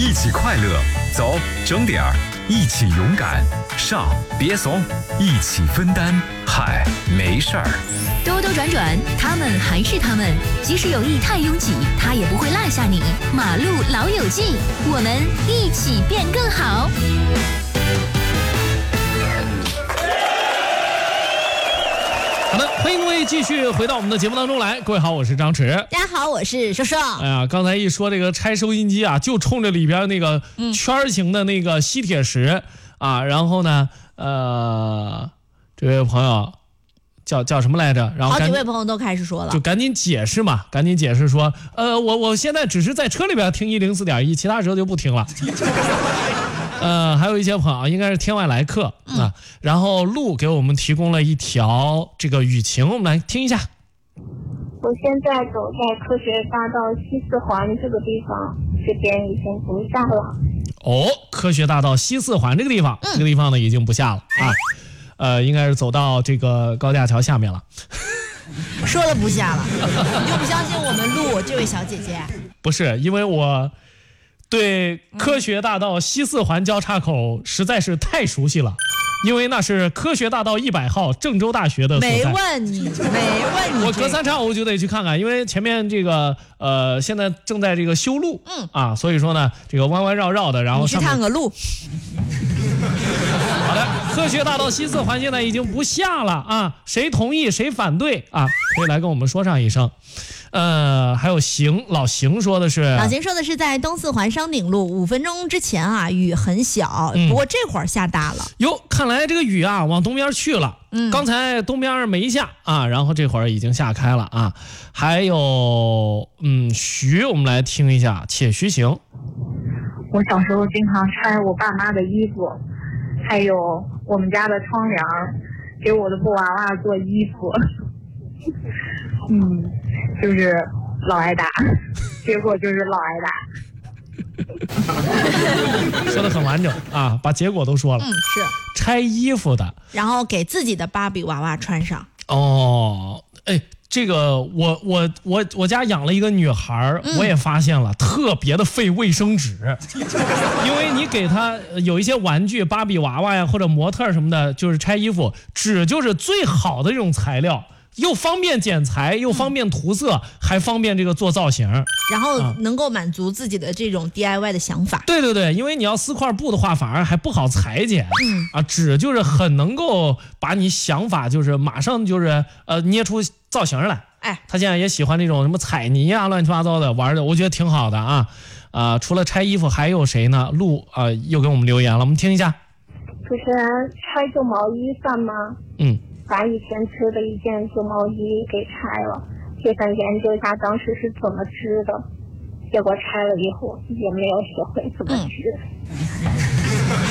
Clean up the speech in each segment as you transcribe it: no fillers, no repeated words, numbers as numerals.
一起快乐，走，整点儿，一起勇敢，上，别怂，一起分担，嗨，没事儿。 兜兜转转，他们还是他们，即使有意太拥挤，他也不会落下你。马路老友记，我们一起变更好。 好的，欢迎各位继续回到我们的节目当中来。各位好，我是张弛。 大家好，我是说说。 哎呀，刚才一说这个拆收音机啊，就冲着里边那个圈形的那个吸铁石啊，然后呢，这位朋友叫什么来着？然后好几位朋友都开始说了， 就赶紧解释嘛，赶紧解释说，我现在只是在车里边听104.1，其他时候就不听了。还有一些朋友应该是天外来客啊，然后陆给我们提供了一条这个语情，我们来听一下。 我现在走在科学大道西四环这个地方，这边已经不下了。 哦，科学大道西四环这个地方，这个地方呢已经不下了啊，应该是走到这个高架桥下面了。 说了不下了，你就不相信我们陆这位小姐姐？ 不是，因为我对科学大道西四环交叉口实在是太熟悉了，因为那是科学大道100号郑州大学的所在。 没问你。 我隔3差5就得去看看，因为前面这个现在正在这个修路，所以说呢这个弯弯绕绕的，然后你去探个路。 好的，科学大道西四环现在已经不下了啊，谁同意谁反对啊？可以来跟我们说上一声。还有老邢说的是， 在东四环商鼎路5分钟之前啊，雨很小，不过这会儿下大了。 哟，看来这个雨啊往东边去了。刚才东边没下啊，然后这会儿已经下开了啊。还有徐，我们来听一下，且徐行。 我小时候经常拆我爸妈的衣服，还有我们家的窗帘，给我的布娃娃做衣服。就是老挨打，结果就是老挨打。 说得很完整啊，把结果都说了。 是拆衣服的， 然后给自己的芭比娃娃穿上。 哦，这个我家养了一个女孩，我也发现了特别的费卫生纸，因为你给她有一些玩具芭比娃娃呀或者模特什么的，就是拆衣服，纸就是最好的这种材料，又方便剪裁，又方便涂色，还方便这个做造型， 然后能够满足自己的这种 DIY 的想法。 对对对，因为你要撕块布的话，反而还不好裁剪。纸就是很能够把你想法就是马上就是捏出造型来。他现在也喜欢那种什么彩泥啊，乱七八糟的玩的，我觉得挺好的啊。除了拆衣服，还有谁呢？陆又给我们留言了，我们听一下。 主持人，拆旧毛衣算吗？把以前织的一件旧毛衣给拆了，也想研究一下当时是怎么织的，结果拆了以后也没有学会怎么织。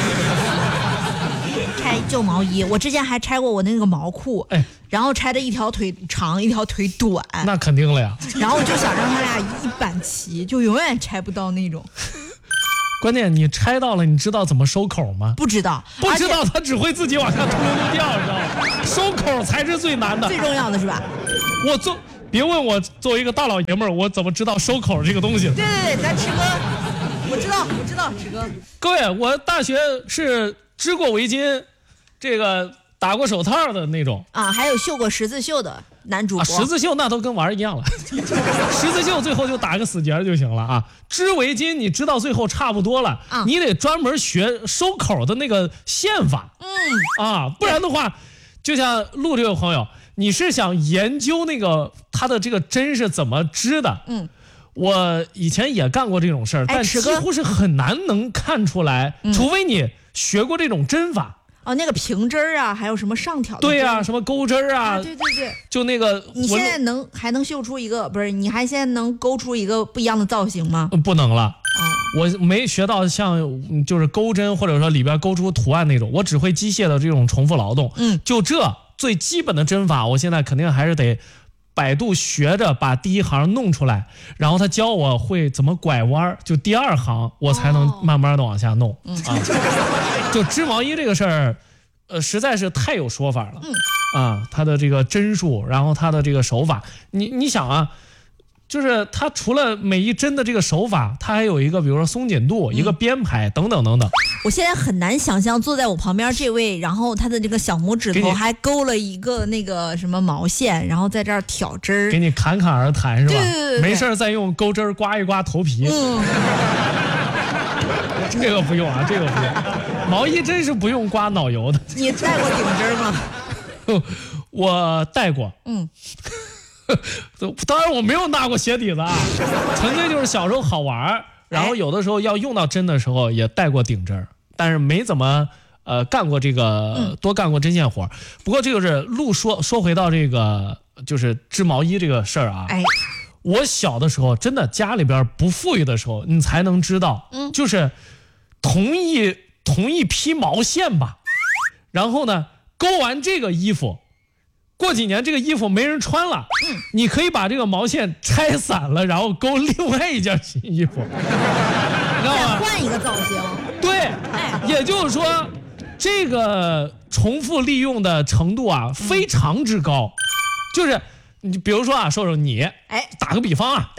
拆旧毛衣，我之前还拆过我那个毛裤，然后拆的一条腿长一条腿短， 那肯定了呀。 然后我就想让他俩一板齐，就永远拆不到那种。 关键你拆到了，你知道怎么收口吗？ 不知道， 他只会自己往下突突掉，你知道吗？收口才是最难的， 最重要的是吧？ 别问我作为一个大老爷们儿，我怎么知道收口这个东西？ 对，咱弛哥，我知道，弛哥。 各位，我大学是织过围巾，这个打过手套的那种啊，还有绣过十字绣的男主播。 十字绣那都跟玩一样了，十字绣最后就打个死结就行了啊。织围巾你织到最后差不多了，你得专门学收口的那个线法，不然的话，就像陆这位朋友，你是想研究那个他的这个针是怎么织的，我以前也干过这种事儿，但几乎是很难能看出来，除非你学过这种针法。 那个平针啊，还有什么上挑的？ 对啊，什么钩针啊？ 对， 就那个。 你现在还能绣出一个，不是？你还现在能勾出一个不一样的造型吗？ 不能了。我没学到像就是钩针或者说里边勾出图案那种，我只会机械的这种重复劳动。就这最基本的针法，我现在肯定还是得百度学着把第一行弄出来，然后他教我会怎么拐弯，就第二行我才能慢慢的往下弄。就织毛衣这个事儿，实在是太有说法了。他的这个针数，然后他的这个手法，你想啊， 就是它除了每一针的这个手法，它还有一个比如说松紧度、一个编排等等等等。 我现在很难想象坐在我旁边这位，然后他的这个小拇指头还勾了一个那个什么毛线，然后在这儿挑针儿， 给你侃侃而谈是吧？ 对， 没事再用钩针刮一刮头皮。这个不用啊，这个不用。毛衣真是不用刮脑油的。 你戴过顶针吗？ 我戴过。当然我没有拿过鞋底子啊，纯粹就是小时候好玩，然后有的时候要用到针的时候也戴过顶针，但是没怎么干过这个多干过针线活。不过这就是说回到这个就是织毛衣这个事儿啊。我小的时候真的家里边不富裕的时候，你才能知道，就是同一批毛线吧，然后呢勾完这个衣服。过几年这个衣服没人穿了，你可以把这个毛线拆散了，然后勾另外一件新衣服，你知道吗？ 换一个造型。 对，也就是说，这个重复利用的程度啊非常之高。就是你比如说啊，瘦瘦你，打个比方啊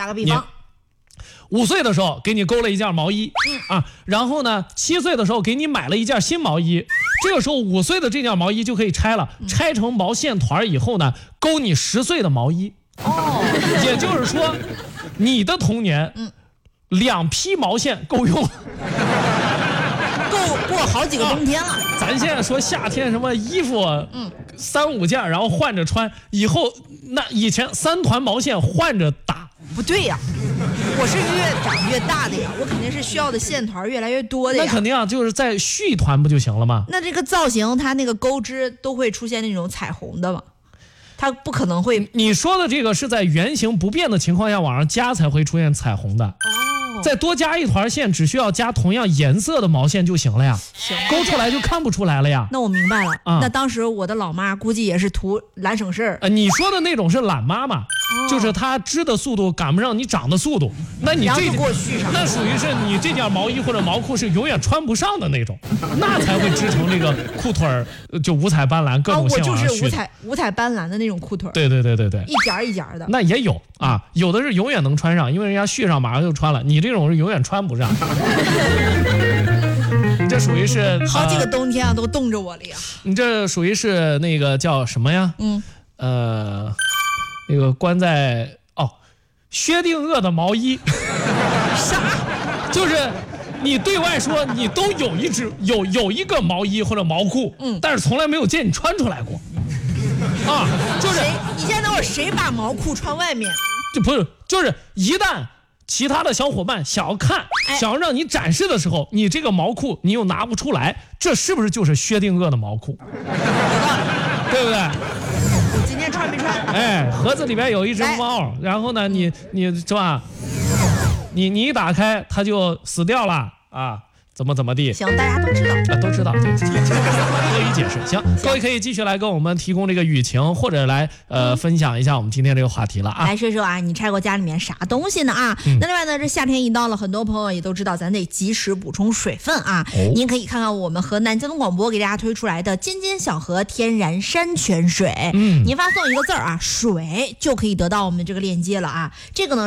，5岁的时候给你勾了一件毛衣，然后呢7岁的时候给你买了一件新毛衣，这个时候5岁的这件毛衣就可以拆了，拆成毛线团以后呢，勾你10岁的毛衣。也就是说，你的童年，2批毛线够用， 够过好几个冬天了。 咱现在说夏天什么衣服，3、5件，然后换着穿，以后那以前3团毛线换着打。 不对呀，我是越长越大的呀，我肯定是需要的线团越来越多的呀。 那肯定啊，就是再续一团不就行了吗？ 那这个造型，它那个钩织都会出现那种彩虹的吗？它不可能会。 你说的这个是在圆形不变的情况下往上加才会出现彩虹的。再多加一团线，只需要加同样颜色的毛线就行了呀，勾出来就看不出来了呀。 那我明白了，那当时我的老妈估计也是图懒省事儿。 你说的那种是懒妈妈，就是她织的速度赶不上你长的速度，那你这给我续上， 那属于是你这件毛衣或者毛裤是永远穿不上的那种，那才会织成这个裤腿儿就五彩斑斓各种线往上续。 我就是五彩斑斓的那种裤腿。 对， 一截一截的。 那也有啊，有的是永远能穿上，因为人家续上马上就穿了，你这种是永远穿不上。你这属于是好几个冬天啊，都冻着我了呀。 你这属于是那个叫什么呀？那个关在薛定谔的毛衣。 啥？ 就是你对外说你都有一个毛衣或者毛裤，但是从来没有见你穿出来过。就是你现在等会儿谁把毛裤穿外面？ 就是一旦其他的小伙伴想要看，想要让你展示的时候，你这个毛裤你又拿不出来，这是不是就是薛定谔的毛裤？对不对？ 我今天穿没穿？ 盒子里边有一只猫，然后呢，你是吧？你一打开，它就死掉了啊！怎么地？ 行，大家都知道， 都知道，对，多予解释。行，各位可以继续来跟我们提供这个舆情，或者来分享一下我们今天这个话题了啊。 来说说啊，你拆过家里面啥东西呢啊？那另外呢，这夏天一到了，很多朋友也都知道，咱得及时补充水分啊。您可以看看我们河南交通广播给大家推出来的津津小河天然山泉水，您发送一个字啊，水就可以得到我们这个链接了啊。这个呢。